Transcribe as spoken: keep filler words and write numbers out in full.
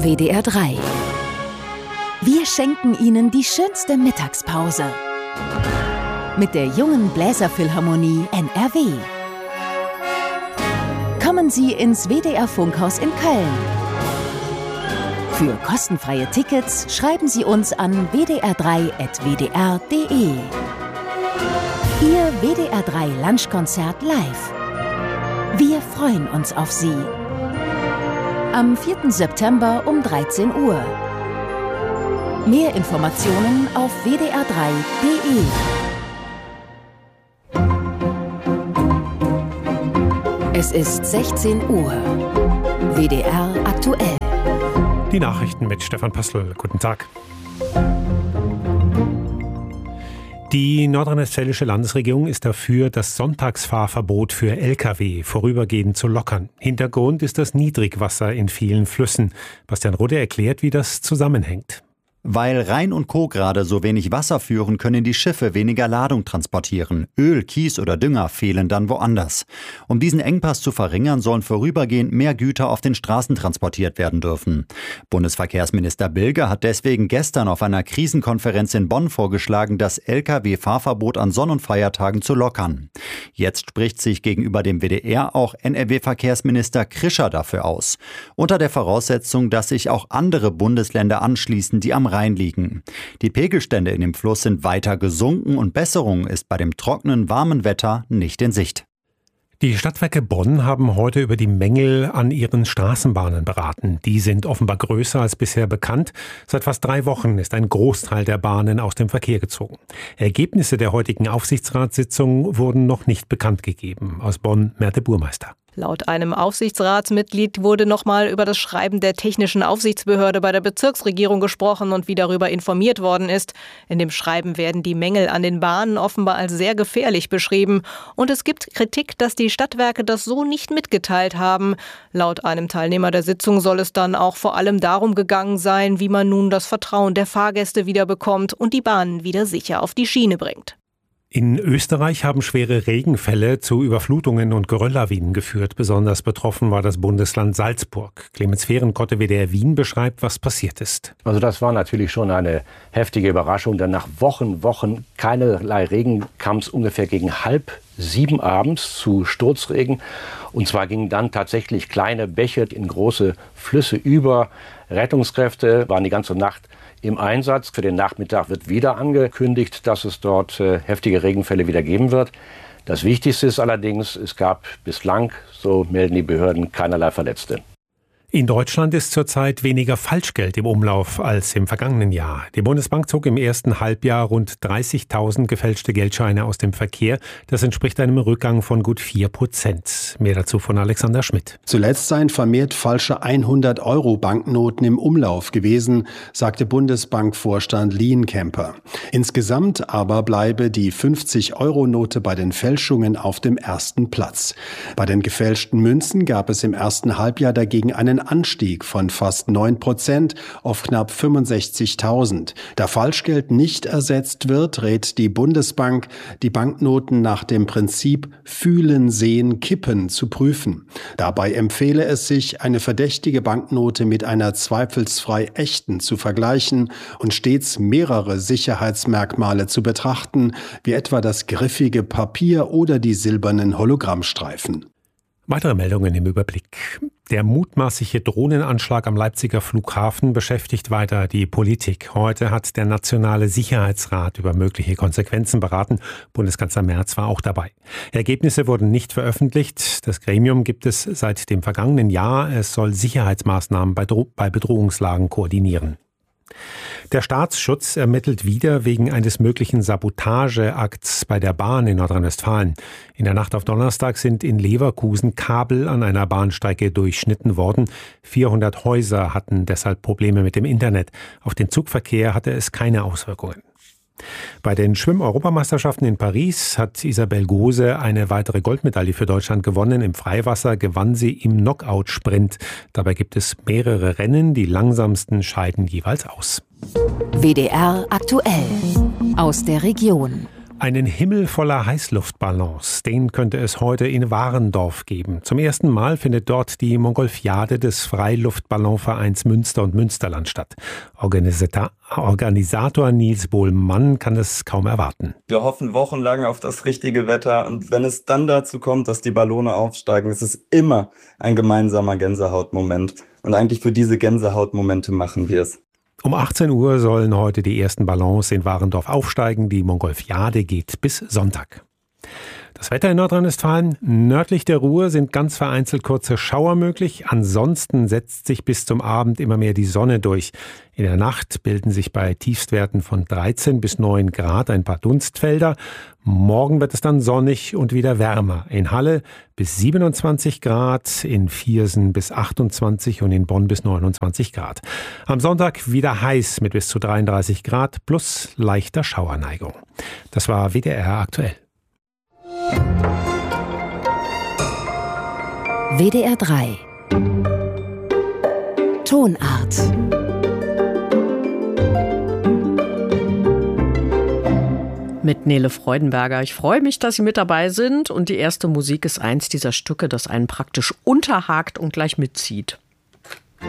W D R drei. Wir schenken Ihnen die schönste Mittagspause mit der jungen Bläserphilharmonie N R W. Kommen Sie ins W D R-Funkhaus in Köln. Für kostenfreie Tickets schreiben Sie uns an w d r drei at w d r punkt d e. Ihr W D R drei Lunchkonzert live. Wir freuen uns auf Sie. Am vierten September um dreizehn Uhr. Mehr Informationen auf w d r drei punkt d e. Es ist sechzehn Uhr. W D R aktuell. Die Nachrichten mit Stefan Pössl. Guten Tag. Die nordrhein-westfälische Landesregierung ist dafür, das Sonntagsfahrverbot für L K W vorübergehend zu lockern. Hintergrund ist das Niedrigwasser in vielen Flüssen. Bastian Rudde erklärt, wie das zusammenhängt. Weil Rhein und Co. gerade so wenig Wasser führen, können die Schiffe weniger Ladung transportieren. Öl, Kies oder Dünger fehlen dann woanders. Um diesen Engpass zu verringern, sollen vorübergehend mehr Güter auf den Straßen transportiert werden dürfen. Bundesverkehrsminister Bilger hat deswegen gestern auf einer Krisenkonferenz in Bonn vorgeschlagen, das L K W-Fahrverbot an Sonn- und Feiertagen zu lockern. Jetzt spricht sich gegenüber dem W D R auch N R W-Verkehrsminister Krischer dafür aus. Unter der Voraussetzung, dass sich auch andere Bundesländer anschließen, die am Rhein liegen. Die Pegelstände in dem Fluss sind weiter gesunken und Besserung ist bei dem trockenen, warmen Wetter nicht in Sicht. Die Stadtwerke Bonn haben heute über die Mängel an ihren Straßenbahnen beraten. Die sind offenbar größer als bisher bekannt. Seit fast drei Wochen ist ein Großteil der Bahnen aus dem Verkehr gezogen. Ergebnisse der heutigen Aufsichtsratssitzung wurden noch nicht bekannt gegeben. Aus Bonn, Merte Burmeister. Laut einem Aufsichtsratsmitglied wurde nochmal über das Schreiben der Technischen Aufsichtsbehörde bei der Bezirksregierung gesprochen und wie darüber informiert worden ist. In dem Schreiben werden die Mängel an den Bahnen offenbar als sehr gefährlich beschrieben. Und es gibt Kritik, dass die Stadtwerke das so nicht mitgeteilt haben. Laut einem Teilnehmer der Sitzung soll es dann auch vor allem darum gegangen sein, wie man nun das Vertrauen der Fahrgäste wieder bekommt und die Bahnen wieder sicher auf die Schiene bringt. In Österreich haben schwere Regenfälle zu Überflutungen und Gerölllawinen geführt. Besonders betroffen war das Bundesland Salzburg. Clemens Fehrenkotte, W D R Wien, beschreibt, was passiert ist. Also das war natürlich schon eine heftige Überraschung, denn nach Wochen, Wochen keinerlei Regen kam es ungefähr gegen halb sieben abends zu Sturzregen. Und zwar gingen dann tatsächlich kleine Bäche in große Flüsse über. Rettungskräfte waren die ganze Nacht im Einsatz. Für den Nachmittag wird wieder angekündigt, dass es dort äh, heftige Regenfälle wieder geben wird. Das Wichtigste ist allerdings, es gab bislang, so melden die Behörden, keinerlei Verletzte. In Deutschland ist zurzeit weniger Falschgeld im Umlauf als im vergangenen Jahr. Die Bundesbank zog im ersten Halbjahr rund dreißigtausend gefälschte Geldscheine aus dem Verkehr. Das entspricht einem Rückgang von gut vier Prozent. Mehr dazu von Alexander Schmidt. Zuletzt seien vermehrt falsche hundert-Euro-Banknoten im Umlauf gewesen, sagte Bundesbankvorstand Lienkemper. Insgesamt aber bleibe die fünfzig-Euro-Note bei den Fälschungen auf dem ersten Platz. Bei den gefälschten Münzen gab es im ersten Halbjahr dagegen einen Anstieg von fast neun Prozent auf knapp fünfundsechzigtausend. Da Falschgeld nicht ersetzt wird, rät die Bundesbank, die Banknoten nach dem Prinzip Fühlen, Sehen, Kippen zu prüfen. Dabei empfehle es sich, eine verdächtige Banknote mit einer zweifelsfrei echten zu vergleichen und stets mehrere Sicherheitsmerkmale zu betrachten, wie etwa das griffige Papier oder die silbernen Hologrammstreifen. Weitere Meldungen im Überblick. Der mutmaßliche Drohnenanschlag am Leipziger Flughafen beschäftigt weiter die Politik. Heute hat der Nationale Sicherheitsrat über mögliche Konsequenzen beraten. Bundeskanzler Merz war auch dabei. Ergebnisse wurden nicht veröffentlicht. Das Gremium gibt es seit dem vergangenen Jahr. Es soll Sicherheitsmaßnahmen bei, Dro- bei Bedrohungslagen koordinieren. Der Staatsschutz ermittelt wieder wegen eines möglichen Sabotageakts bei der Bahn in Nordrhein-Westfalen. In der Nacht auf Donnerstag sind in Leverkusen Kabel an einer Bahnstrecke durchschnitten worden. vierhundert Häuser hatten deshalb Probleme mit dem Internet. Auf den Zugverkehr hatte es keine Auswirkungen. Bei den Schwimm-Europameisterschaften in Paris hat Isabel Gose eine weitere Goldmedaille für Deutschland gewonnen. Im Freiwasser gewann sie im Knockout-Sprint. Dabei gibt es mehrere Rennen. Die langsamsten scheiden jeweils aus. W D R aktuell aus der Region. Einen Himmel voller Heißluftballons, den könnte es heute in Warendorf geben. Zum ersten Mal findet dort die Mongolfiade des Freiluftballonvereins Münster und Münsterland statt. Organisator, Organisator Nils Bohlmann kann es kaum erwarten. Wir hoffen wochenlang auf das richtige Wetter und wenn es dann dazu kommt, dass die Ballone aufsteigen, ist es immer ein gemeinsamer Gänsehautmoment. Und eigentlich für diese Gänsehautmomente machen wir es. Um achtzehn Uhr sollen heute die ersten Ballons in Warendorf aufsteigen. Die Mongolfiade geht bis Sonntag. Das Wetter in Nordrhein-Westfalen: nördlich der Ruhr sind ganz vereinzelt kurze Schauer möglich. Ansonsten setzt sich bis zum Abend immer mehr die Sonne durch. In der Nacht bilden sich bei Tiefstwerten von dreizehn bis neun Grad ein paar Dunstfelder. Morgen wird es dann sonnig und wieder wärmer. In Halle bis siebenundzwanzig Grad, in Viersen bis achtundzwanzig und in Bonn bis neunundzwanzig Grad. Am Sonntag wieder heiß mit bis zu dreiunddreißig Grad plus leichter Schauerneigung. Das war W D R aktuell. W D R drei Tonart. Mit Nele Freudenberger. Ich freue mich, dass Sie mit dabei sind. Und die erste Musik ist eins dieser Stücke, das einen praktisch unterhakt und gleich mitzieht.